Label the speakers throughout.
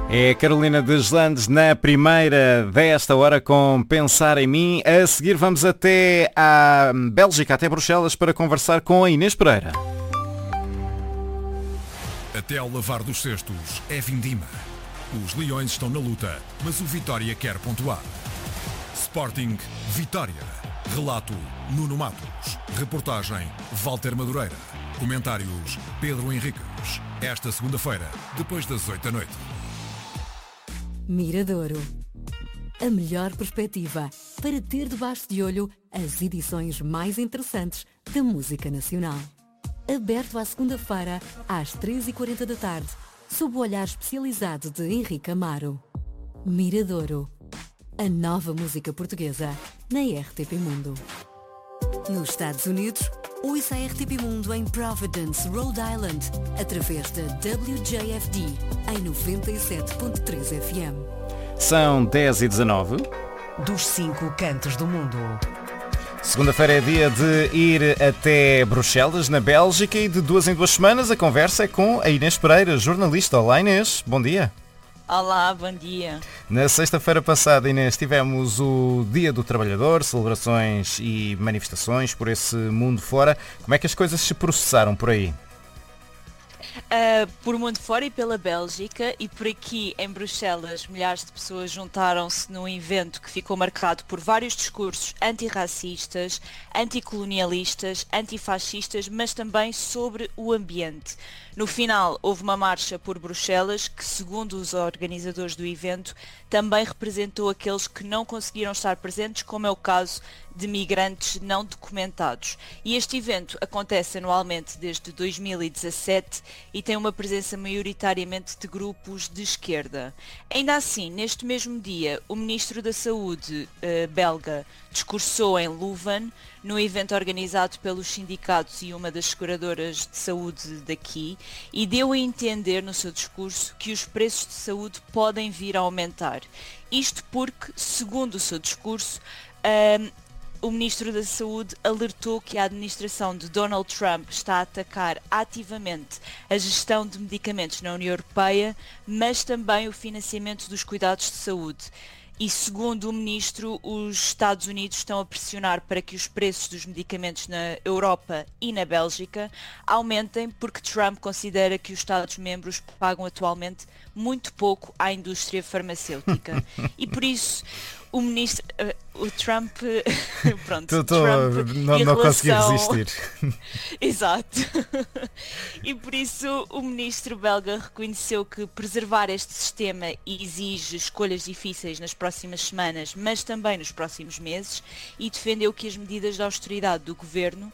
Speaker 1: É a Carolina Deslandes na primeira desta hora com Pensar em Mim. A seguir vamos até à Bélgica, até Bruxelas, para conversar com a Inês Pereira.
Speaker 2: Até ao lavar dos cestos é vindima. Os leões estão na luta, mas o Vitória quer pontuar. Sporting Vitória. Relato Nuno Matos. Reportagem Walter Madureira. Comentários Pedro Henriques. Esta segunda-feira, depois das 8 da noite.
Speaker 3: Miradouro. A melhor perspectiva para ter debaixo de olho as edições mais interessantes da música nacional. Aberto à segunda-feira, às 3h40 da tarde, sob o olhar especializado de Henrique Amaro. Miradouro. A nova música portuguesa na RTP Mundo. Nos Estados Unidos, ouça a RTP Mundo em Providence, Rhode Island, através da WJFD, em 97.3 FM.
Speaker 1: São 10h19.
Speaker 4: Dos 5 cantos do mundo.
Speaker 1: Segunda-feira é dia de ir até Bruxelas, na Bélgica, e de 2 em 2 semanas a conversa é com a Inês Pereira, jornalista. Olá, Inês, bom dia.
Speaker 5: Olá, bom dia.
Speaker 1: Na sexta-feira passada, Inês, tivemos o Dia do Trabalhador, celebrações e manifestações por esse mundo fora. Como é que as coisas se processaram por aí?
Speaker 5: Por mundo fora e pela Bélgica, e por aqui em Bruxelas, milhares de pessoas juntaram-se num evento que ficou marcado por vários discursos antirracistas, anticolonialistas, antifascistas, mas também sobre o ambiente. No final, houve uma marcha por Bruxelas que, segundo os organizadores do evento, também representou aqueles que não conseguiram estar presentes, como é o caso de migrantes não documentados. E este evento acontece anualmente desde 2017 e tem uma presença maioritariamente de grupos de esquerda. Ainda assim, neste mesmo dia, o Ministro da Saúde belga discursou em Leuven, num evento organizado pelos sindicatos e uma das seguradoras de saúde daqui, e deu a entender no seu discurso que os preços de saúde podem vir a aumentar. Isto porque, segundo o seu discurso, o Ministro da Saúde alertou que a administração de Donald Trump está a atacar ativamente a gestão de medicamentos na União Europeia, mas também o financiamento dos cuidados de saúde. E segundo o Ministro, os Estados Unidos estão a pressionar para que os preços dos medicamentos na Europa e na Bélgica aumentem, porque Trump considera que os Estados-membros pagam atualmente muito pouco à indústria farmacêutica. E por isso o ministro, o Trump, pronto, Trump
Speaker 1: não consegui resistir.
Speaker 5: Exato. E por isso o ministro belga reconheceu que preservar este sistema exige escolhas difíceis nas próximas semanas, mas também nos próximos meses, e defendeu que as medidas de austeridade do governo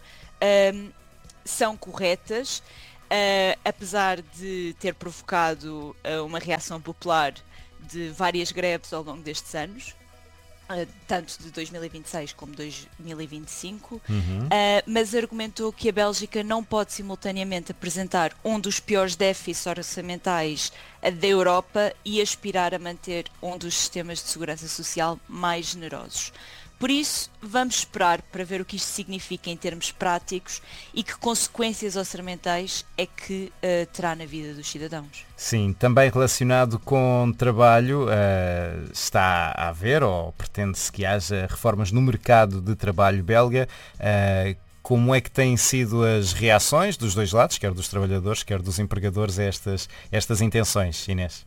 Speaker 5: são corretas, apesar de ter provocado uma reação popular de várias greves ao longo destes anos. Tanto de 2026 como 2025, mas argumentou que a Bélgica não pode simultaneamente apresentar um dos piores déficits orçamentais da Europa e aspirar a manter um dos sistemas de segurança social mais generosos. Por isso, vamos esperar para ver o que isto significa em termos práticos e que consequências orçamentais é que terá na vida dos cidadãos.
Speaker 1: Sim, também relacionado com trabalho, está a haver, ou pretende-se que haja reformas no mercado de trabalho belga. Como é que têm sido as reações dos dois lados, quer dos trabalhadores, quer dos empregadores, a estas intenções, Inês?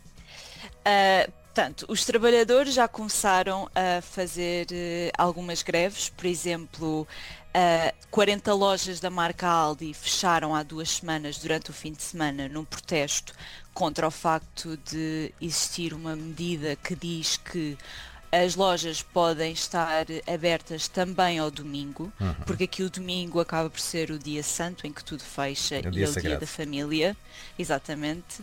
Speaker 5: Portanto, os trabalhadores já começaram a fazer algumas greves. Por exemplo, 40 lojas da marca Aldi fecharam há 2 semanas durante o fim de semana num protesto contra o facto de existir uma medida que diz que as lojas podem estar abertas também ao domingo, porque aqui o domingo acaba por ser o dia santo em que tudo fecha, e é o dia da família. Exatamente.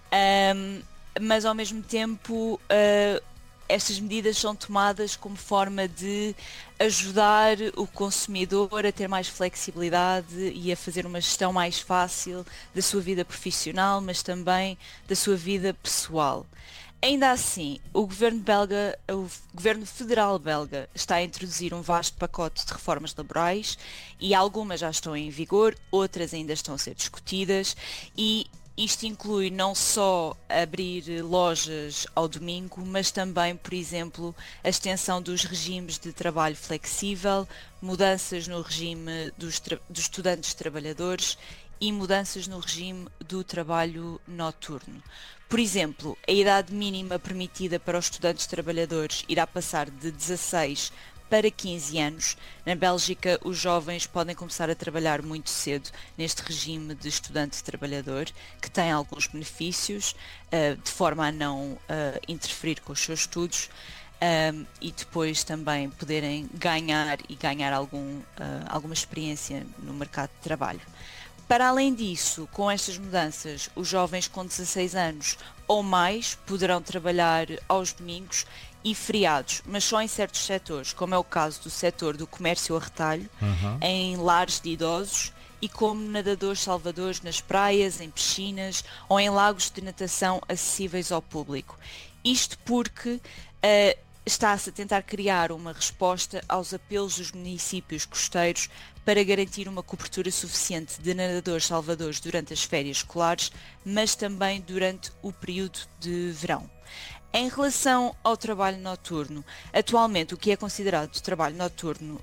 Speaker 5: Mas ao mesmo tempo estas medidas são tomadas como forma de ajudar o consumidor a ter mais flexibilidade e a fazer uma gestão mais fácil da sua vida profissional, mas também da sua vida pessoal. Ainda assim, o governo federal belga está a introduzir um vasto pacote de reformas laborais, e algumas já estão em vigor, outras ainda estão a ser discutidas, e Isto inclui não só abrir lojas ao domingo, mas também, por exemplo, a extensão dos regimes de trabalho flexível, mudanças no regime dos estudantes trabalhadores e mudanças no regime do trabalho noturno. Por exemplo, a idade mínima permitida para os estudantes trabalhadores irá passar de 16 para 15 anos. Na Bélgica, os jovens podem começar a trabalhar muito cedo neste regime de estudante trabalhador, que tem alguns benefícios, de forma a não interferir com os seus estudos, e depois também poderem ganhar alguma experiência no mercado de trabalho. Para além disso, com estas mudanças, os jovens com 16 anos ou mais poderão trabalhar aos domingos e feriados, mas só em certos setores, como é o caso do setor do comércio a retalho, em lares de idosos e como nadadores salvadores nas praias, em piscinas ou em lagos de natação acessíveis ao público. Isto porque está-se a tentar criar uma resposta aos apelos dos municípios costeiros para garantir uma cobertura suficiente de nadadores salvadores durante as férias escolares, mas também durante o período de verão. Em relação ao trabalho noturno, atualmente o que é considerado trabalho noturno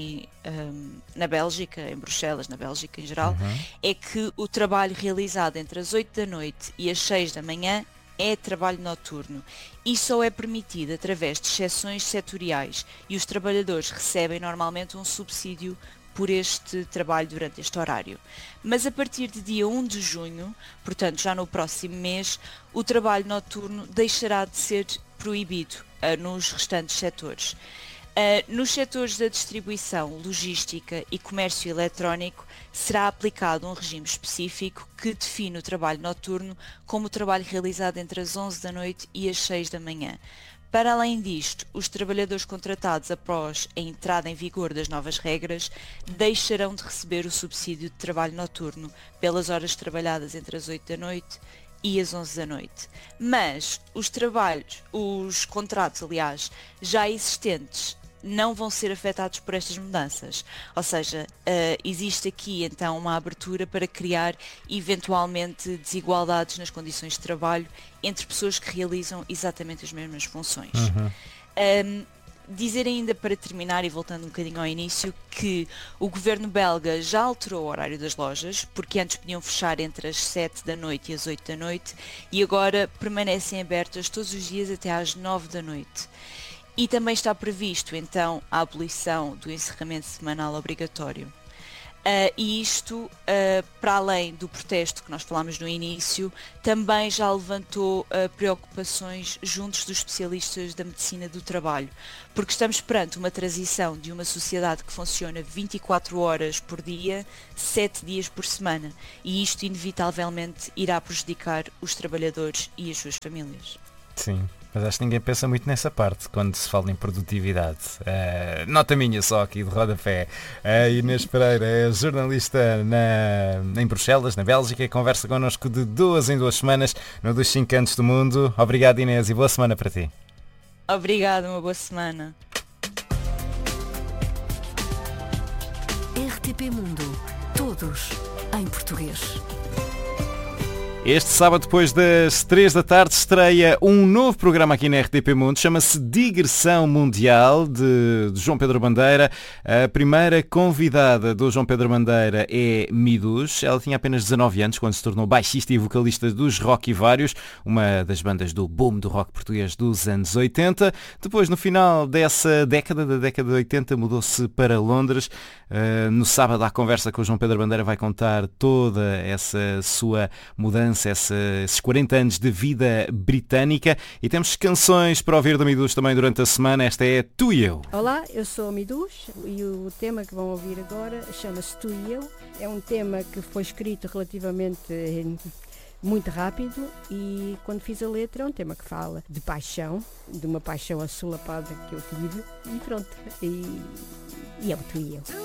Speaker 5: na Bélgica, em Bruxelas, na Bélgica em geral, é que o trabalho realizado entre as 8 da noite e as 6 da manhã é trabalho noturno e só é permitido através de exceções setoriais e os trabalhadores recebem normalmente um subsídio por este trabalho durante este horário. Mas a partir de dia 1 de junho, portanto já no próximo mês, o trabalho noturno deixará de ser proibido nos restantes setores. Nos setores da distribuição, logística e comércio eletrónico será aplicado um regime específico que define o trabalho noturno como o trabalho realizado entre as 11 da noite e as 6 da manhã. Para além disto, os trabalhadores contratados após a entrada em vigor das novas regras deixarão de receber o subsídio de trabalho noturno pelas horas trabalhadas entre as 8 da noite e as 11 da noite. Mas os contratos, aliás, já existentes não vão ser afetados por estas mudanças. Ou seja, existe aqui então uma abertura para criar eventualmente desigualdades nas condições de trabalho entre pessoas que realizam exatamente as mesmas funções. Dizer ainda para terminar e voltando um bocadinho ao início que o governo belga já alterou o horário das lojas, porque antes podiam fechar entre as 7 da noite e as 8 da noite e agora permanecem abertas todos os dias até às 9 da noite. E também está previsto, então, a abolição do encerramento semanal obrigatório. E isto, para além do protesto que nós falámos no início, também já levantou preocupações juntos dos especialistas da medicina do trabalho, porque estamos perante uma transição de uma sociedade que funciona 24 horas por dia, 7 dias por semana, e isto inevitavelmente irá prejudicar os trabalhadores e as suas famílias.
Speaker 1: Sim. Mas acho que ninguém pensa muito nessa parte quando se fala em produtividade. Nota minha só aqui de rodapé. A Inês Pereira é jornalista em Bruxelas, na Bélgica, e conversa connosco de 2 em 2 semanas no Dos 5 Cantos do Mundo. Obrigado, Inês, e boa semana para ti.
Speaker 5: Obrigada, uma boa semana.
Speaker 3: RTP Mundo. Todos em português.
Speaker 1: Este sábado, depois das 3 da tarde, estreia um novo programa aqui na RTP Mundo, chama-se Digressão Mundial, de João Pedro Bandeira. A primeira convidada do João Pedro Bandeira é Midus. Ela tinha apenas 19 anos quando se tornou baixista e vocalista dos Rock e Vários, uma das bandas do boom do rock português dos anos 80. Depois, no final dessa década, da década de 80, mudou-se para Londres. No sábado, à conversa com o João Pedro Bandeira, vai contar toda essa sua mudança, esses 40 anos de vida britânica, e temos canções para ouvir da Midus também durante a semana. Esta é Tu e Eu.
Speaker 6: Olá, eu sou a Midus e o tema que vão ouvir agora chama-se Tu e Eu. É um tema que foi escrito relativamente muito rápido e quando fiz a letra é um tema que fala de paixão, de uma paixão assolapada que eu tive e pronto, e é o Tu e Eu.